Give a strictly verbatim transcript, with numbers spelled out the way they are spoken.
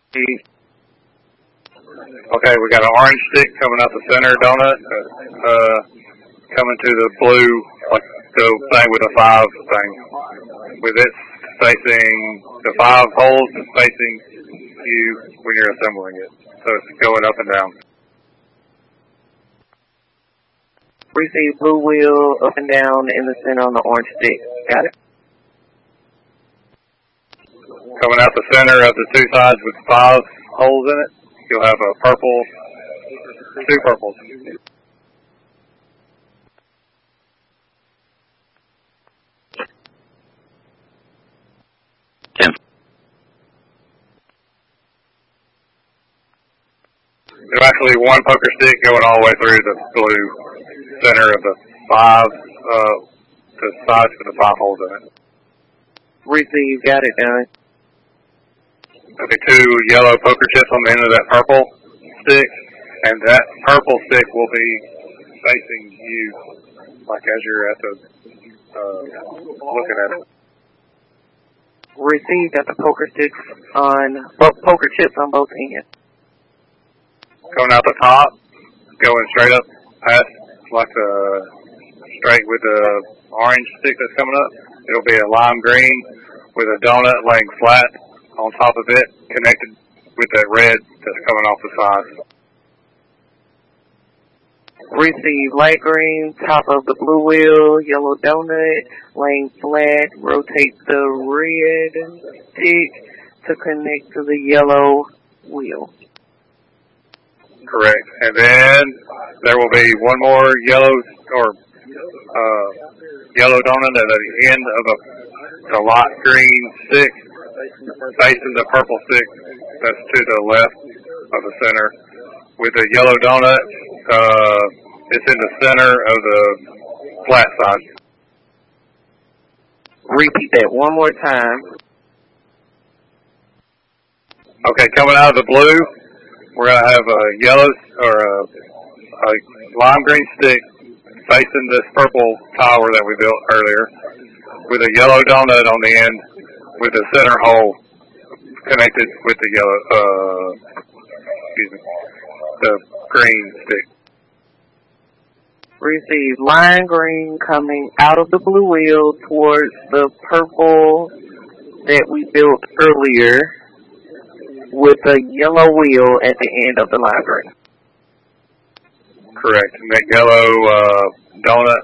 Okay, we got an orange stick coming out the center donut, uh, coming to the blue, like the thing with the five thing. With it facing, the five holes is facing you when you're assembling it. So it's going up and down. Receive blue wheel up and down in the center on the orange stick. Got it? Coming out the center of the two sides with five holes in it, you'll have a purple, two purples. Ten. There's actually one poker stick going all the way through the blue center of the five, uh, the sides with the five holes in it. Receive, got it done. Okay, two yellow poker chips on the end of that purple stick, and that purple stick will be facing you, like as you're at the, uh, looking at it. Receive, got the poker sticks on, oh, poker chips on both ends. Coming out the top, going straight up past, like the, straight with the orange stick that's coming up. It'll be a lime green with a donut laying flat on top of it, connected with that red that's coming off the side. Receive light green, top of the blue wheel, yellow donut, laying flat, rotate the red stick to connect to the yellow wheel. Correct. And then there will be one more yellow or uh, yellow donut at the end of a, a light green stick, facing the purple stick that's to the left of the center. With the yellow donut, uh, it's in the center of the flat side. Repeat that one more time. Okay, coming out of the blue, we're going to have a yellow or a, a lime green stick facing this purple tower that we built earlier with a yellow donut on the end with the center hole connected with the yellow, uh, excuse me, the green stick. Receive lime green coming out of the blue wheel towards the purple that we built earlier with a yellow wheel at the end of the lime green. Correct. And that yellow uh, donut